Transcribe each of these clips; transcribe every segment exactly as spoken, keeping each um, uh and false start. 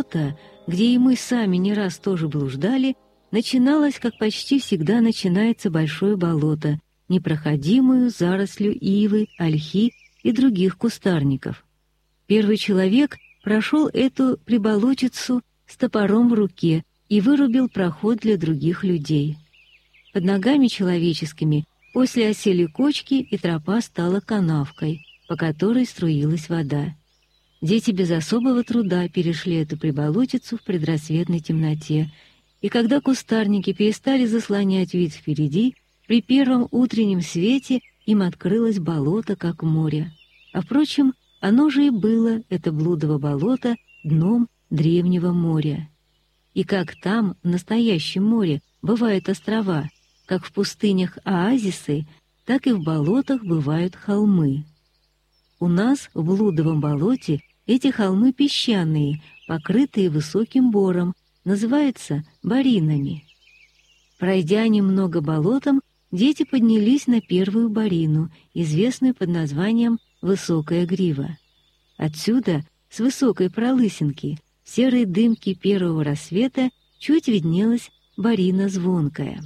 болото, где и мы сами не раз тоже блуждали, начиналось, как почти всегда начинается большое болото, непроходимую зарослью ивы, ольхи и других кустарников. Первый человек прошел эту приболотицу с топором в руке и вырубил проход для других людей. Под ногами человеческими после осели кочки, и тропа стала канавкой, по которой струилась вода. Дети без особого труда перешли эту приболотицу в предрассветной темноте, и когда кустарники перестали заслонять вид впереди, при первом утреннем свете им открылось болото, как море. А, впрочем, оно же и было, это блудово болото, дном древнего моря. И как там, в настоящем море, бывают острова, как в пустынях оазисы, так и в болотах бывают холмы. У нас в блудовом болоте эти холмы песчаные, покрытые высоким бором, называются боринами. Пройдя немного болотом, дети поднялись на первую борину, известную под названием «Высокая грива». Отсюда, с высокой пролысинки, в серой дымке первого рассвета, чуть виднелась борина звонкая.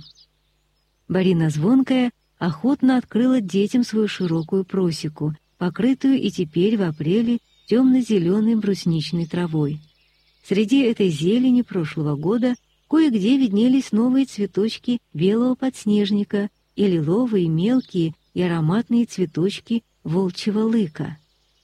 Борина звонкая охотно открыла детям свою широкую просеку, покрытую и теперь в апреле темно-зеленой брусничной травой. Среди этой зелени прошлого года кое-где виднелись новые цветочки белого подснежника и лиловые мелкие и ароматные цветочки волчьего лыка.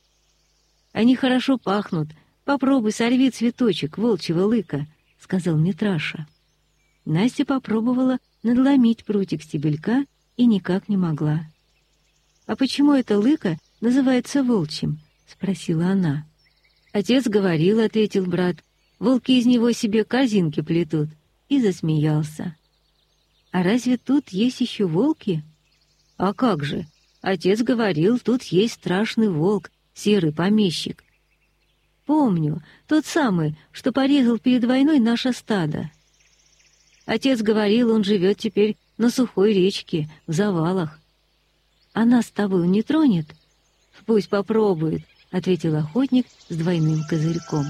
«Они хорошо пахнут. Попробуй сорви цветочек волчьего лыка», — сказал Митраша. Настя попробовала надломить прутик стебелька и никак не могла. «А почему это лыка называется волчьим?» — спросила она. «Отец говорил», — ответил брат, — «волки из него себе корзинки плетут», и засмеялся. «А разве тут есть еще волки?» «А как же? Отец говорил, тут есть страшный волк, серый помещик». «Помню, тот самый, что порезал перед войной наше стадо». «Отец говорил, он живет теперь на сухой речке, в завалах». «А нас с тобой не тронет?» «Пусть попробует», — ответил охотник с двойным козырьком.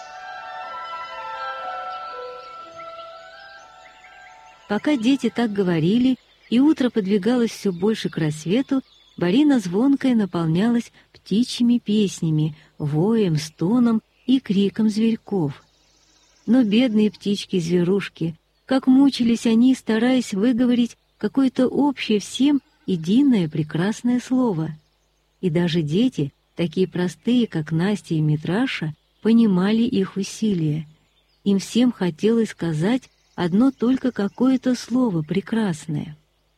Пока дети так говорили, и утро подвигалось все больше к рассвету, борина звонкая наполнялась птичьими песнями, воем, стоном и криком зверьков. Но бедные птички-зверушки, как мучились они, стараясь выговорить какое-то общее всем единое прекрасное слово. И даже дети, такие простые, как Настя и Митраша, понимали их усилия. Им всем хотелось сказать одно только какое-то слово прекрасное.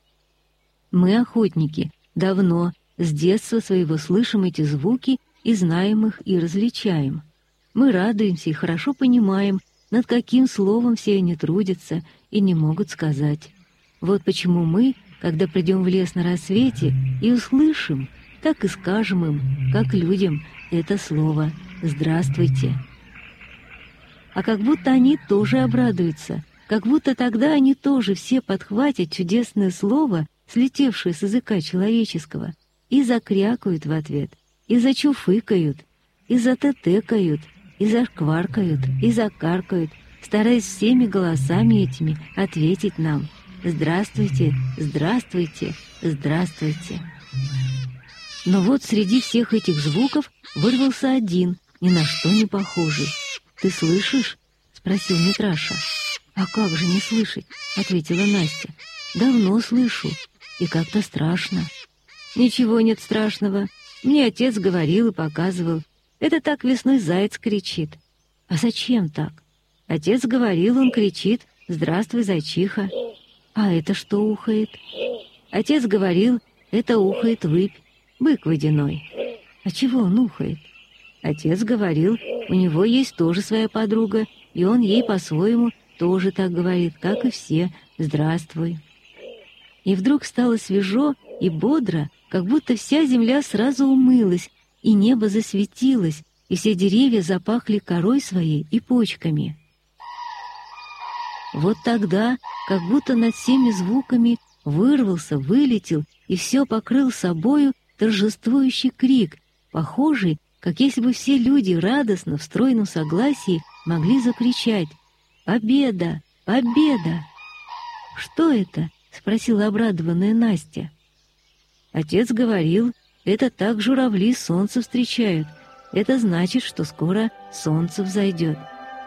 Мы, охотники, давно, с детства своего слышим эти звуки и знаем их и различаем. Мы радуемся и хорошо понимаем, над каким словом все они трудятся и не могут сказать. Вот почему мы, когда придем в лес на рассвете и услышим, так и скажем им, как людям, это слово «Здравствуйте». А как будто они тоже обрадуются, как будто тогда они тоже все подхватят чудесное слово, слетевшее с языка человеческого, и закрякают в ответ, и зачуфыкают, и затетекают, и зашкваркают, и закаркают, стараясь всеми голосами этими ответить нам «Здравствуйте, здравствуйте, здравствуйте». Но вот среди всех этих звуков вырвался один, ни на что не похожий. «Ты слышишь?» — спросил Митраша. «А как же не слышать?» — ответила Настя. «Давно слышу, и как-то страшно». «Ничего нет страшного. Мне отец говорил и показывал. Это так весной заяц кричит». «А зачем так?» «Отец говорил, он кричит: здравствуй, зайчиха». «А это что ухает?» «Отец говорил, это ухает выпь, бык водяной». «А чего он ухает?» «Отец говорил, у него есть тоже своя подруга, и он ей по-своему тоже так говорит, как и все: здравствуй». И вдруг стало свежо и бодро, как будто вся земля сразу умылась, и небо засветилось, и все деревья запахли корой своей и почками. Вот тогда, как будто над всеми звуками вырвался, вылетел и все покрыл собою торжествующий крик, похожий, как если бы все люди радостно в стройном согласии могли закричать: «Победа! Победа!» «Что это?» — спросила обрадованная Настя. Отец говорил, это так журавли солнце встречают. Это значит, что скоро солнце взойдет.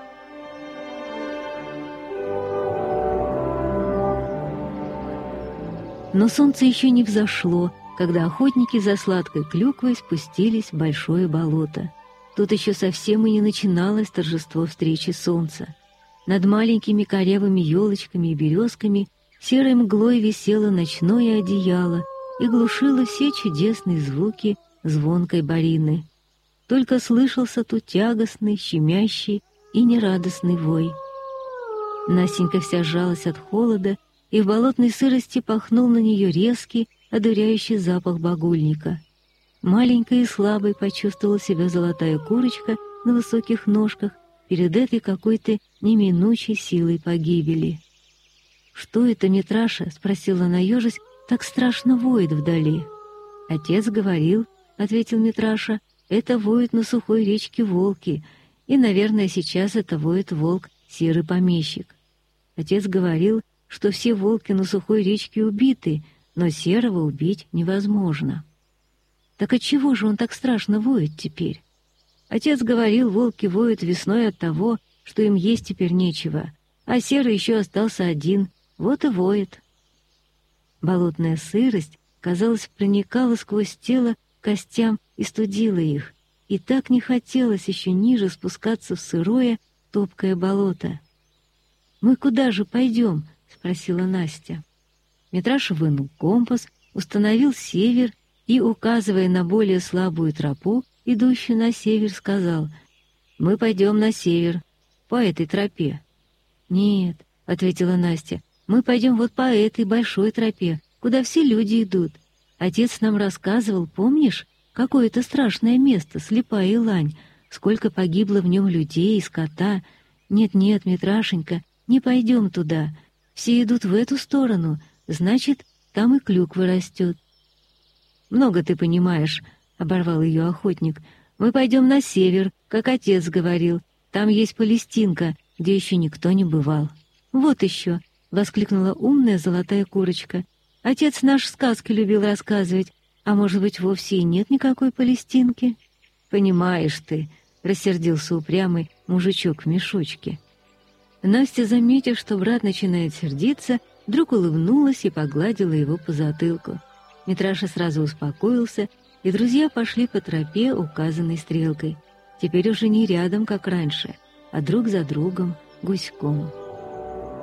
Но солнце еще не взошло, когда охотники за сладкой клюквой спустились в большое болото. Тут еще совсем и не начиналось торжество встречи солнца. Над маленькими корявыми елочками и березками серой мглой висело ночное одеяло и глушило все чудесные звуки звонкой барины. Только слышался тут тягостный, щемящий и нерадостный вой. Настенька вся сжалась от холода, и в болотной сырости пахнул на нее резкий, одуряющий запах багульника. Маленькая и слабой почувствовала себя золотая курочка на высоких ножках перед этой какой-то неминучей силой погибели. «Что это, Митраша?» — спросила она, ежась, — «так страшно воет вдали». «Отец говорил», — ответил Митраша, — «это воют на сухой речке волки, и, наверное, сейчас это воет волк серый помещик. Отец говорил, что все волки на сухой речке убиты, но серого убить невозможно». «Так отчего же он так страшно воет теперь?» Отец говорил, волки воют весной от того, что им есть теперь нечего, а серый еще остался один, вот и воет. Болотная сырость, казалось, проникала сквозь тело к костям и студила их, и так не хотелось еще ниже спускаться в сырое, топкое болото. «Мы куда же пойдем?» — спросила Настя. Митраша вынул компас, установил север и, указывая на более слабую тропу, идущую на север, сказал: «Мы пойдем на север, по этой тропе». «Нет», — ответила Настя, — «мы пойдем вот по этой большой тропе, куда все люди идут. Отец нам рассказывал, помнишь, какое это страшное место, слепая Илань, сколько погибло в нем людей и скота. Нет-нет, Митрашенька, не пойдем туда, все идут в эту сторону, значит, там и клюква растет». «Много ты понимаешь», — оборвал ее охотник. «Мы пойдем на север, как отец говорил. Там есть Палестинка, где еще никто не бывал». «Вот еще», — воскликнула умная золотая курочка. «Отец наш сказки любил рассказывать, а может быть, вовсе и нет никакой Палестинки?» «Понимаешь ты», — рассердился упрямый мужичок в мешочке. Настя, заметив, что брат начинает сердиться, вдруг улыбнулась и погладила его по затылку. Митраша сразу успокоился, и друзья пошли по тропе, указанной стрелкой. Теперь уже не рядом, как раньше, а друг за другом, гуськом.